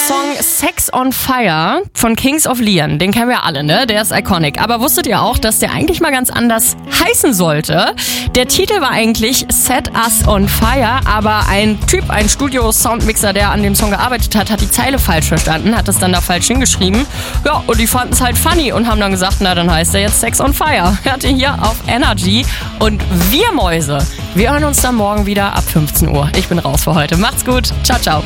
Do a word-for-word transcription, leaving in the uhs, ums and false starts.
Song Sex on Fire von Kings of Leon, den kennen wir alle, ne? Der ist iconic. Aber wusstet ihr auch, dass der eigentlich mal ganz anders heißen sollte? Der Titel war eigentlich Set Us on Fire, aber ein Typ, ein Studio-Soundmixer, der an dem Song gearbeitet hat, hat die Zeile falsch verstanden, hat es dann da falsch hingeschrieben. Ja, und die fanden es halt funny und haben dann gesagt, na, dann heißt er jetzt Sex on Fire. Hört ihr hier auf Energy. Und wir Mäuse, wir hören uns dann morgen wieder ab fünfzehn Uhr. Ich bin raus für heute. Macht's gut. Ciao, ciao.